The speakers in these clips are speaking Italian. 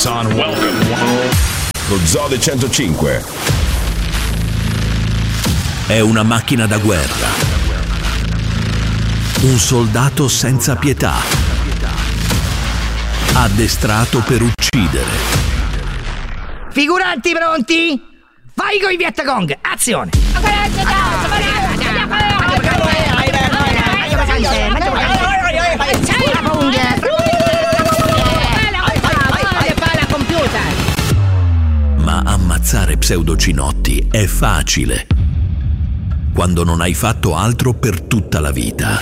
Son, welcome. Lo Zoo 105 è una macchina da guerra, un soldato senza pietà, addestrato per uccidere. Figuranti pronti? Vai con i Vietcong, azione! Ma ammazzare pseudocinotti è facile quando non hai fatto altro per tutta la vita.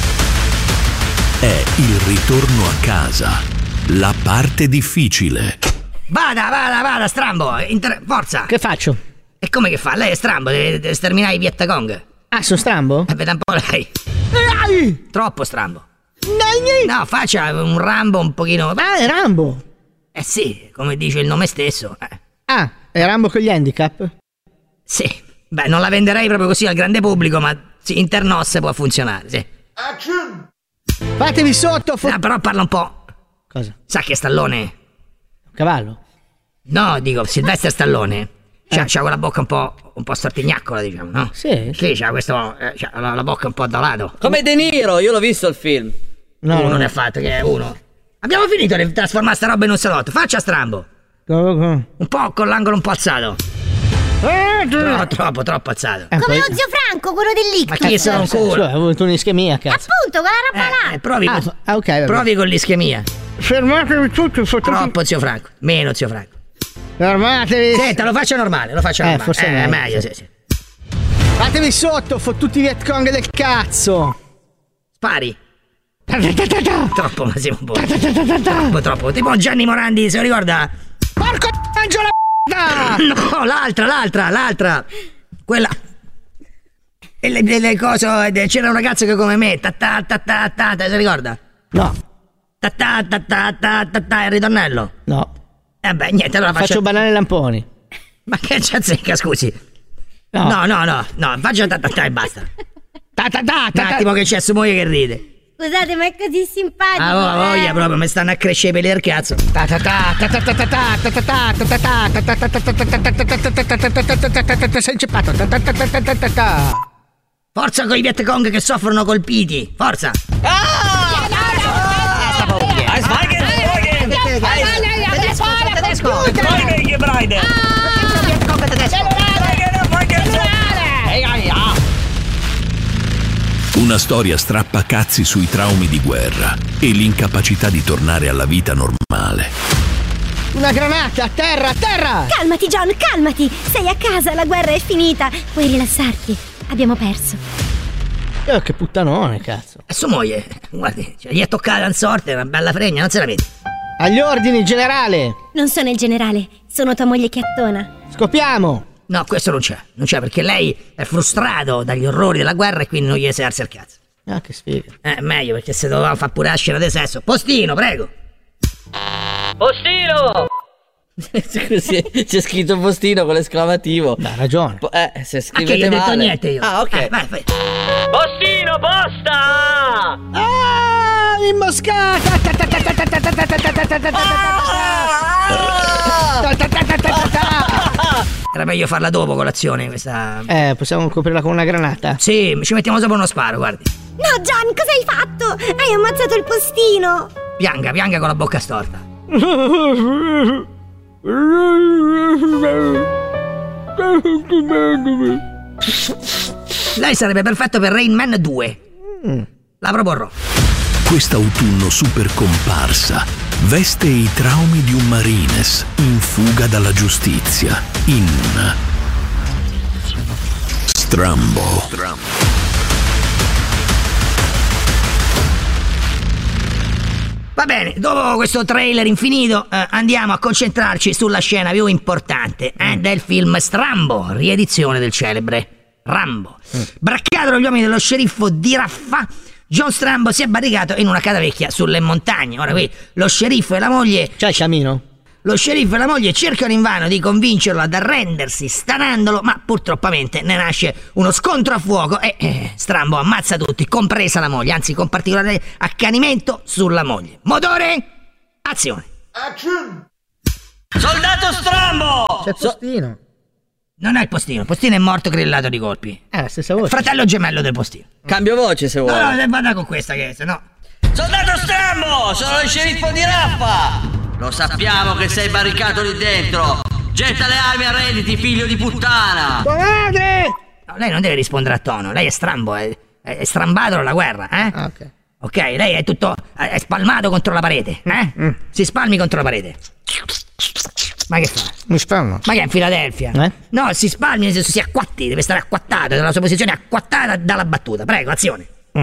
È il ritorno a casa, la parte difficile. Vada, Strambo, forza! Che faccio? E come che fa? Lei è Strambo, deve sterminare i Vietcong. Ah, sono Strambo? Veda un po' lei. Troppo Strambo. No, faccia un Rambo un pochino. Ah, è Rambo! Sì, come dice il nome stesso. Ah, è Rambo con gli handicap? Sì, beh, non la venderei proprio così al grande pubblico, ma sì, internos può funzionare, sì. Action! Fatevi sotto, però parla un po'. Cosa? Sa che è Stallone? Un cavallo? No, dico, Sylvester Stallone. C'ha quella bocca un po' stortignaccola, diciamo, no? Sì. Sì, c'ha questo. C'ha la bocca un po' da lato. Come De Niro, io l'ho visto il film. No, uno ne ha fatto, che è uno. Abbiamo finito di trasformare sta roba in un salotto. Faccia Strambo. Un po' con l'angolo un po' alzato. Troppo alzato. Come lo zio Franco, quello del Ma chi sono un culo? Hai avuto un'ischemia, cazzo. Appunto, quella roba là. Provi, provi con l'ischemia. Fermatevi tutti, Troppo zio Franco. Meno zio Franco. Fermatevi. Senta, lo faccio normale, Forse è meglio, sì. Fatevi sotto, fottuti Vietcong del cazzo. Spari. Troppo, Massimo. Troppo. Tipo Gianni Morandi, se lo ricorda? Porco angelo la No, l'altra. Quella. E le cose. C'era un ragazzo che come me. Se ricorda? No. Il ritornello. No. Beh, niente, allora faccio banane e lamponi. Ma che c'azzecca, scusi? No, faccio e basta. Un attimo che c'è su moglie che ride. Scusate, ma è così simpatico. Voglia proprio, mi stanno a crescere i peli al cazzo. Sei inceppato. Forza con i Vietcong che soffrono colpiti. Forza. Una storia strappacazzi sui traumi di guerra e l'incapacità di tornare alla vita normale. Una granata, a terra! Calmati, John, calmati. Sei a casa, la guerra è finita. Puoi rilassarti. Abbiamo perso. Che puttanone, cazzo. E sua moglie, guardi, gli è toccata in sorte, una bella fregna, non se la vede. Agli ordini, generale. Non sono il generale, sono tua moglie chiattona. Scopiamo. No, questo non c'è perché lei è frustrato dagli orrori della guerra e quindi non gli si alza il cazzo. Ah, che sfiga. Meglio, perché se doveva fare pure la scena di sesso. Postino, prego. Postino! C'è scritto postino con l'esclamativo. Ha ragione. Se Che scrivete io ho detto male. niente io. Ok. Vai. Postino, posta! Imboscata! Era meglio farla dopo colazione questa. Possiamo coprirla con una granata? Sì, ci mettiamo sopra uno sparo, guardi. No, John, cosa hai fatto? Hai ammazzato il postino. Pianga con la bocca storta. Lei sarebbe perfetto per Rain Man 2. La proporrò. Quest'autunno super comparsa veste i traumi di un Marines in fuga dalla giustizia in Strambo. Va bene, dopo questo trailer infinito andiamo a concentrarci sulla scena più importante del film Strambo, riedizione del celebre Rambo. Braccato dagli uomini dello sceriffo di Raffa, John Strambo si è barricato in una catavecchia sulle montagne. Ora qui lo sceriffo e la moglie... C'è il Sciamino? Lo sceriffo e la moglie cercano invano di convincerlo ad arrendersi, stanandolo, ma purtroppamente ne nasce uno scontro a fuoco e Strambo ammazza tutti, compresa la moglie, anzi con particolare accanimento sulla moglie. Motore, azione! Action! C'è il postino. Non è il postino è morto grillato di colpi. È la stessa voce. Fratello gemello del postino. Cambio voce se vuoi. No, vada con questa che no. Soldato Strambo, sono il sceriffo di Raffa. Lo sappiamo che sei barricato lì dentro. Getta le armi, arrenditi, figlio di puttana. Tua madre! No, lei non deve rispondere a tono, lei è strambo, è strambato dalla guerra, eh? Ah, ok. Ok, lei è tutto è spalmato contro la parete, eh? Si spalmi contro la parete. Ma che fa? Mi spalmo. Ma che è in Filadelfia? No, si spalmi nel senso si acquatti, deve stare acquattato, nella sua posizione acquattata dalla battuta. Prego, azione.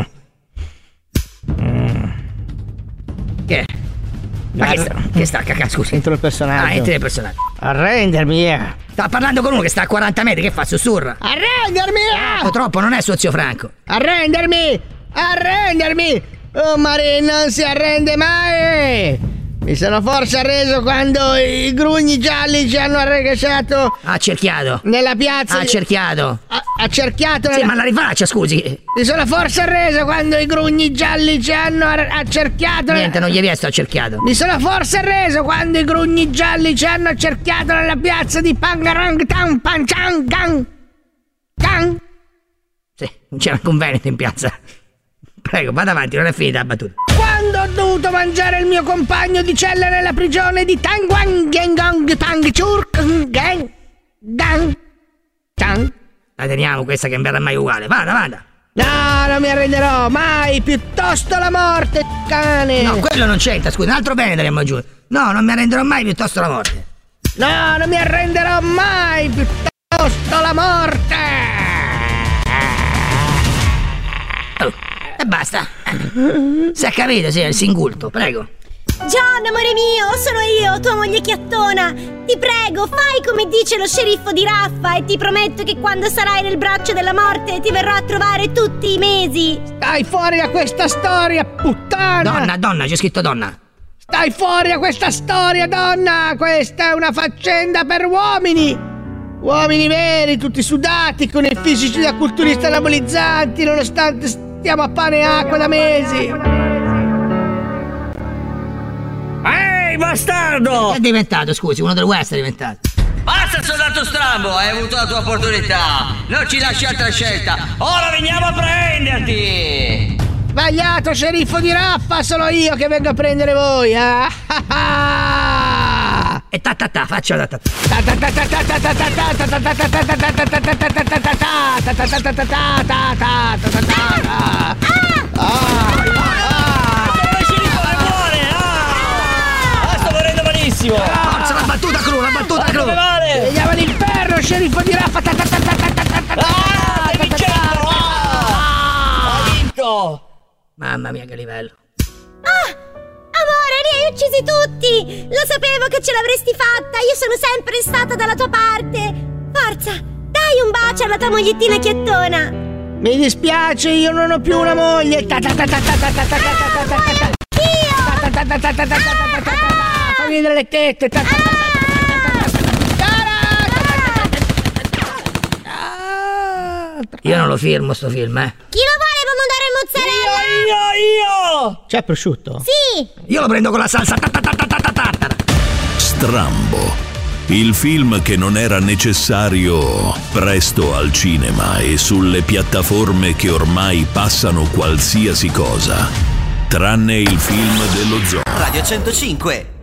Che è? Ma che sta cacca, scusi? Entro il personaggio. Entri nel personaggio. Arrendermi, Sta parlando con uno che sta a 40 metri, che fa? Sussurra. Arrendermi! Troppo, non è suo zio Franco. Arrendermi! Oh, Marin non si arrende mai! Mi sono forse arreso quando i grugni gialli ci hanno arrecciato. Ha cerchiato. Nella piazza. Ha cerchiato. Ha cerchiato. Sì, ma la rifaccia, scusi. Mi sono forse arreso quando i grugni gialli ci hanno accerchiato. Niente, non gli hai visto accerchiato. Mi sono forse arreso quando i grugni gialli ci hanno accerchiato nella piazza di Pangarang Tan Panchang Gang. Sì, non c'era anche un veneto in piazza. Prego, vada avanti, non è finita la battuta. Quando ho dovuto mangiare il mio compagno di cella nella prigione di Tangwang Gengong Tangchurk Gang Gang Tang. La teniamo questa che non verrà mai uguale. Vada. No, non mi arrenderò mai, piuttosto la morte, cane. No, quello non c'entra, scusa, un altro bene daremo giù. No, non mi arrenderò mai, piuttosto la morte. No, non mi arrenderò mai, piuttosto la morte. E basta. Si è capito, sì, è il singulto, prego. John, amore mio, sono io, tua moglie chiattona. Ti prego, fai come dice lo sceriffo di Raffa e ti prometto che quando sarai nel braccio della morte ti verrò a trovare tutti i mesi. Stai fuori da questa storia, puttana. Donna, c'è scritto donna. Stai fuori da questa storia, donna. Questa è una faccenda per uomini. Uomini veri, tutti sudati, con i fisici da culturisti anabolizzanti, nonostante stiamo a pane e acqua da mesi. Ehi, bastardo! Che è diventato, scusi, uno del West è diventato. Basta, soldato Strambo, hai avuto la tua opportunità. Non ci lasci altra scelta. Ora veniamo a prenderti. Sbagliato, sceriffo di Raffa, sono io che vengo a prendere voi. E faccio ta. Forza, la battuta cru. Vediamo l'inferno, sceriffo di Raffa. Hai vinto! Mamma mia, che livello. Amore, li hai uccisi tutti. Lo sapevo che ce l'avresti fatta. Io sono sempre stata dalla tua parte. Forza, dai un bacio alla tua mogliettina chiattona. Mi dispiace, io non ho più una moglie. Fammi vedere le tette. Io non lo firmo sto film, Chi lo vuole pomodoro e mozzarella? Io! C'è prosciutto? Sì. Io lo prendo con la salsa tartara. Strambo, il film che non era necessario, presto al cinema e sulle piattaforme che ormai passano qualsiasi cosa, tranne il film dello zoo. Radio 105.